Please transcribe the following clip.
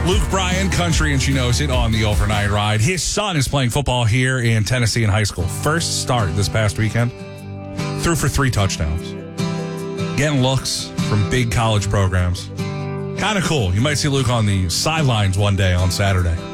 Luke Bryan, country, and she knows it on the overnight ride. His son is playing football here in Tennessee in high school. First start this past weekend. Threw for 3 touchdowns. Getting looks from big college programs. Kind of cool. You might see Luke on the sidelines one day on Saturday.